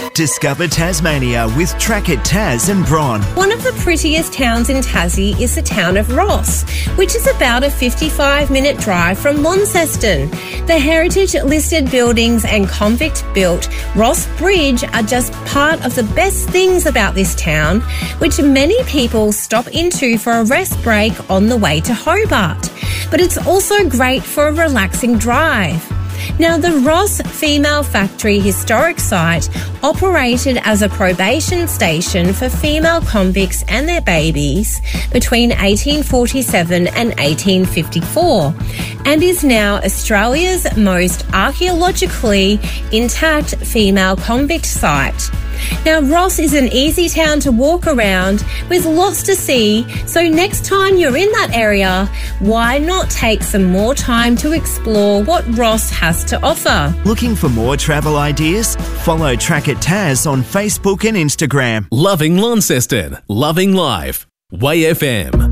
Discover Tasmania with Track It Tas and Bron. One of the prettiest towns in Tassie is the town of Ross, which is about a 55-minute drive from Launceston. The heritage-listed buildings and convict-built Ross Bridge are just part of the best things about this town, which many people stop into for a rest break on the way to Hobart. But it's also great for a relaxing drive. Now, the Ross Female Factory Historic Site operated as a probation station for female convicts and their babies between 1847 and 1854 and is now Australia's most archaeologically intact female convict site. Now, Ross is an easy town to walk around with lots to see, so next time you're in that area, why not take some more time to explore what Ross has to offer? Looking for more travel ideas? Follow Track It Tas on Facebook and Instagram. Loving Launceston. Loving life. Way FM.